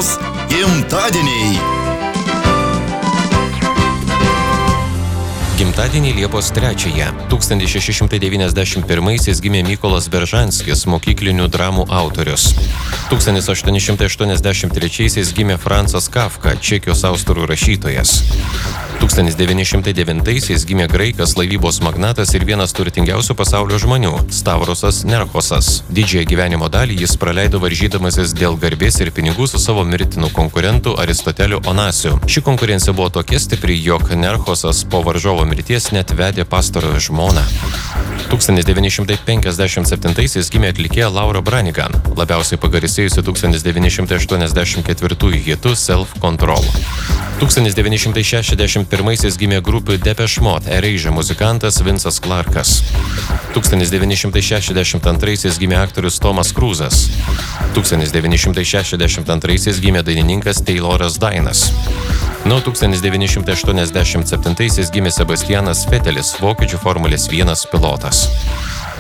dienos gimtadieniai. Gimtadienį Liepos 3-ąją 1691-aisiais gimė Mykolas Beržanskis, mokyklinių dramų autorius. 1883-aisiais gimė Francas Kafka, čekijos austrų rašytojas. 1909-aisiais gimė graikas, laivybos magnatas ir vienas turtingiausių pasaulio žmonių – Stavrosas Nerchosas. Didžiąją gyvenimo dalį jis praleido varžydamasis dėl garbės ir pinigų su savo mirtinu konkurentu Aristoteliu Onasiu. Ši konkurencija buvo tokia stipri, jog Nerchosas po varžovo mirties net vedė pastarojo žmoną. 1957-aisiais gimė atlikėja Laura Branigan, labiausiai pagarsėjusi 1984 hitu Self Control. 1961-aisiais gimė grupių Depeche Mode Erasure muzikantas Vincas Clarkas. 1962-aisiais gimė aktorius Tomas Kruzas. 1962-aisiais gimė dainininkas Tayloras Dainas. Nuo 1987-aisiais gimė Sebastianas Vettelis, vokiečių Formulės 1 pilotas.